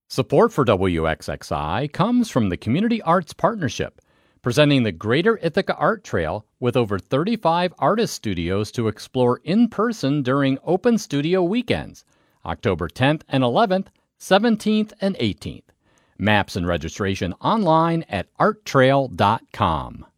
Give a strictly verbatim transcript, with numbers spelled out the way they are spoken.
Support for W X X I comes from the Community Arts Partnership, presenting the Greater Ithaca Art Trail with over thirty-five artist studios to explore in person during Open Studio Weekends, October tenth and eleventh, seventeenth and eighteenth. Maps and registration online at art trail dot com.